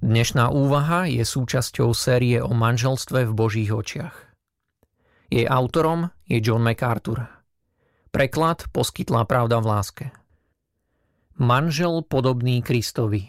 Dnešná úvaha je súčasťou série o manželstve v Božích očiach. Jej autorom je John MacArthur. Preklad poskytla Pravda v láske. Manžel podobný Kristovi.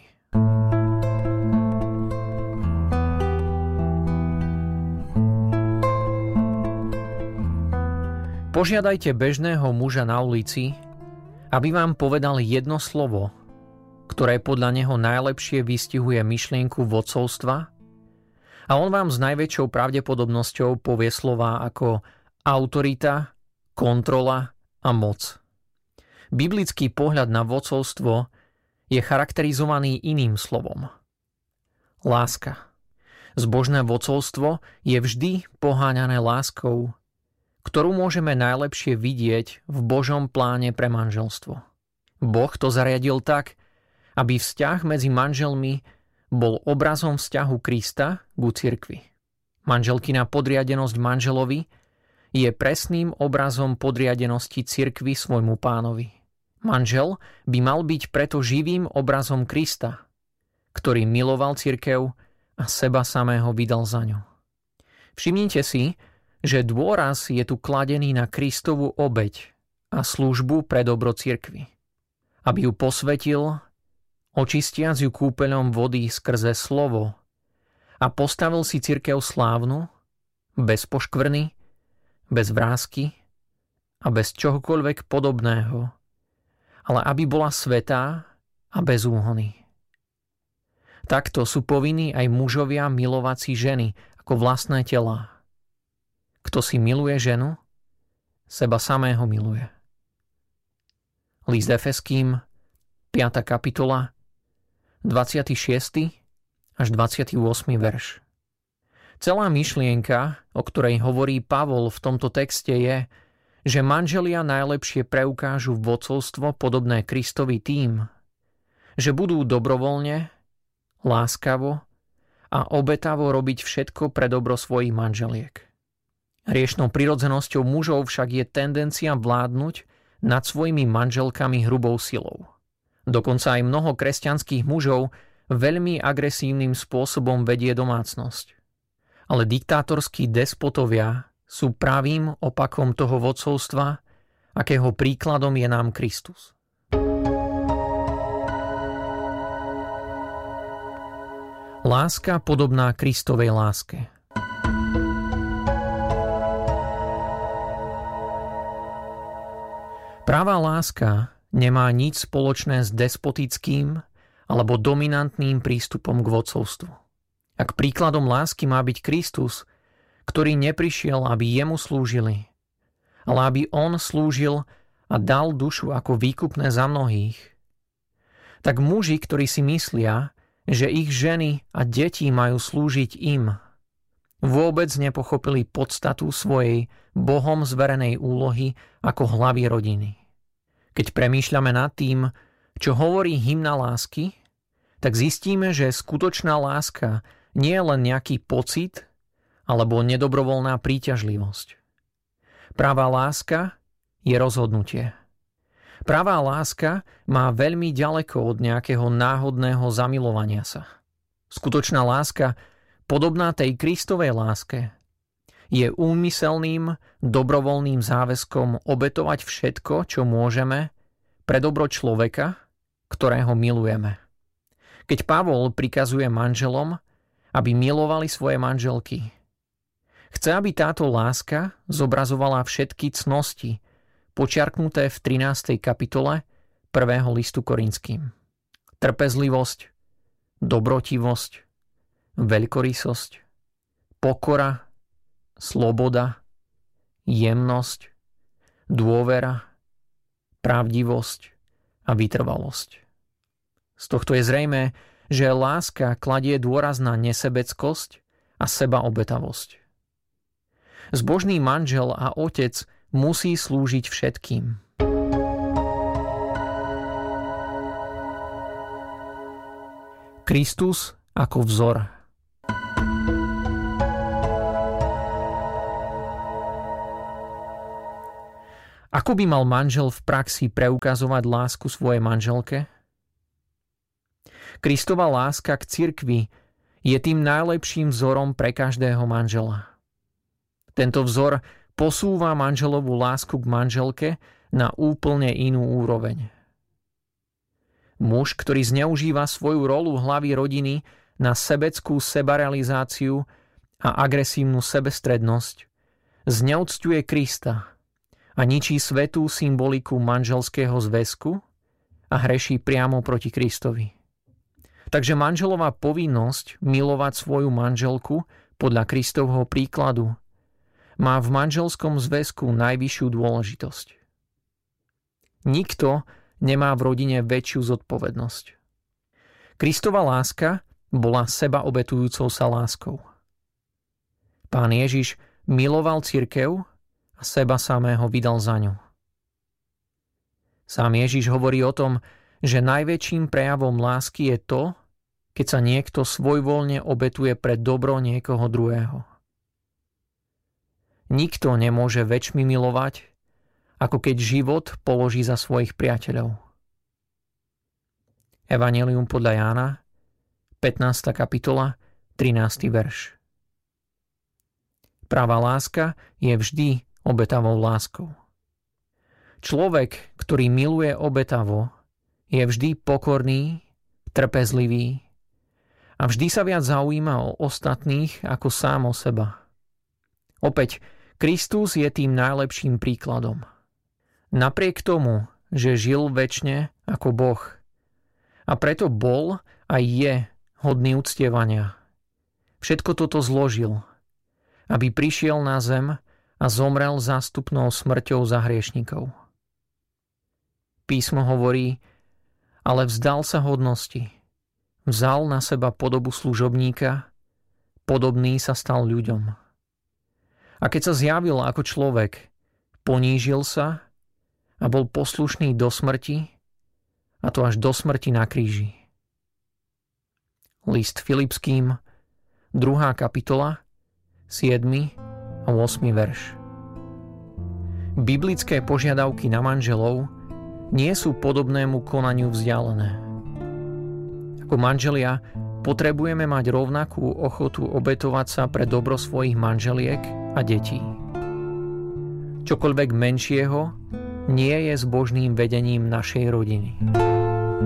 Požiadajte bežného muža na ulici, aby vám povedal jedno slovo, ktoré podľa neho najlepšie vystihuje myšlienku vodcovstva, a on vám s najväčšou pravdepodobnosťou povie slová ako autorita, kontrola a moc. Biblický pohľad na vodcovstvo je charakterizovaný iným slovom. Láska. Zbožné vodcovstvo je vždy poháňané láskou, ktorú môžeme najlepšie vidieť v Božom pláne pre manželstvo. Boh to zariadil tak, aby vzťah medzi manželmi bol obrazom vzťahu Krista ku cirkvi. Manželkina podriadenosť manželovi je presným obrazom podriadenosti cirkvi svojmu pánovi. Manžel by mal byť preto živým obrazom Krista, ktorý miloval cirkev a seba samého vydal za ňu. Všimnite si, že dôraz je tu kladený na Kristovu obeť a službu pre dobro cirkvi. Aby ju posvetil, očistiac ju kúpeľom vody skrze slovo, a postavil si cirkev slávnu, bez poškvrny, bez vrásky a bez čohokoľvek podobného, ale aby bola svätá a bez úhony. Takto sú povinní aj mužovia milovať si ženy ako vlastné telá. Kto si miluje ženu, seba samého miluje. List Efeským, 5. kapitola, 26. až 28. verš. Celá myšlienka, o ktorej hovorí Pavol v tomto texte, je, že manželia najlepšie preukážu vodcovstvo podobné Kristovi tým, že budú dobrovoľne, láskavo a obetavo robiť všetko pre dobro svojich manželiek. Riešnou prirodzenosťou mužov však je tendencia vládnuť nad svojimi manželkami hrubou silou. Dokonca aj mnoho kresťanských mužov veľmi agresívnym spôsobom vedie domácnosť. Ale diktátorskí despotovia sú pravým opakom toho vodcovstva, akého príkladom je nám Kristus. Láska podobná Kristovej láske. Pravá láska nemá nič spoločné s despotickým alebo dominantným prístupom k vodcovstvu. Ak príkladom lásky má byť Kristus, ktorý neprišiel, aby jemu slúžili, ale aby on slúžil a dal dušu ako výkupné za mnohých, tak muži, ktorí si myslia, že ich ženy a deti majú slúžiť im, vôbec nepochopili podstatu svojej Bohom zverenej úlohy ako hlavy rodiny. Keď premýšľame nad tým, čo hovorí hymna lásky, tak zistíme, že skutočná láska nie je len nejaký pocit alebo nedobrovoľná príťažlivosť. Pravá láska je rozhodnutie. Pravá láska má veľmi ďaleko od nejakého náhodného zamilovania sa. Skutočná láska, podobná tej Kristovej láske, je úmyselným, dobrovoľným záväzkom obetovať všetko, čo môžeme, pre dobro človeka, ktorého milujeme. Keď Pavol prikazuje manželom, aby milovali svoje manželky, chce, aby táto láska zobrazovala všetky cnosti, počiarknuté v 13. kapitole 1. listu Korinským. Trpezlivosť, dobrotivosť, veľkorysosť, pokora, sloboda, jemnosť, dôvera, pravdivosť a vytrvalosť. Z tohto je zrejmé, že láska kladie dôraz na nesebeckosť a sebaobetavosť. Zbožný manžel a otec musí slúžiť všetkým. Kristus ako vzor. Ako by mal manžel v praxi preukazovať lásku svojej manželke? Kristova láska k cirkvi Je tým najlepším vzorom pre každého manžela. Tento vzor posúva manželovú lásku k manželke na úplne inú úroveň. Muž, ktorý zneužíva svoju rolu hlavy rodiny na sebeckú sebarealizáciu a agresívnu sebestrednosť, zneúcťuje Krista a ničí svätú symboliku manželského zväzku a hreší priamo proti Kristovi. Takže manželová povinnosť milovať svoju manželku podľa Kristovho príkladu má v manželskom zväzku najvyššiu dôležitosť. Nikto nemá v rodine väčšiu zodpovednosť. Kristova láska bola sebaobetujúcou sa láskou. Pán Ježiš miloval cirkev a seba samého vydal za ňu. Sám Ježiš hovorí o tom, že najväčším prejavom lásky je to, keď sa niekto svojvoľne obetuje pre dobro niekoho druhého. Nikto nemôže väčšmi milovať, ako keď život položí za svojich priateľov. Evanjelium podľa Jána, 15. kapitola, 13. verš. Pravá láska je vždy obetavou láskou. Človek, ktorý miluje obetavo, je vždy pokorný, trpezlivý a vždy sa viac zaujíma o ostatných ako sám o seba. Opäť, Kristus je tým najlepším príkladom. Napriek tomu, že žil večne ako Boh a preto bol a je hodný uctievania, všetko toto zložil, aby prišiel na zem a zomrel zástupnou smrťou za hriešnikov. Písmo hovorí, ale vzdal sa hodnosti, vzal na seba podobu služobníka, podobný sa stal ľuďom. A keď sa zjavil ako človek, ponížil sa a bol poslušný do smrti, a to až do smrti na kríži. List Filipským, 2. kapitola, 7. a 8. verš. Biblické požiadavky na manželov nie sú podobnému konaniu vzdialené. Ako manželia potrebujeme mať rovnakú ochotu obetovať sa pre dobro svojich manželiek a detí. Čokoľvek menšieho nie je zbožným vedením našej rodiny.